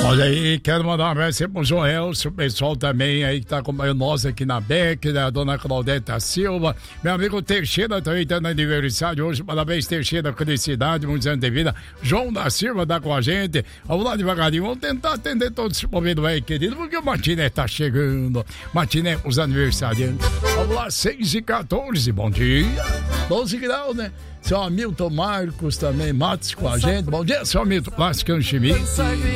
Olha aí, quero mandar um abraço pro Joel, o pessoal também aí que tá acompanhando nós aqui na BEC, né? A dona Claudeta Silva, meu amigo Teixeira também tá no aniversário hoje, parabéns Teixeira, felicidade, muitos anos de vida. João da Silva tá com a gente, vamos lá devagarinho, vamos tentar atender todos esse momento aí, querido, porque o Matiné tá chegando, Matiné os aniversariantes. Vamos lá, 6h14, bom dia, 12 graus, né? Seu Hamilton Marcos também, Matos com a gente, bom dia, seu Hamilton, Plástico Chimite.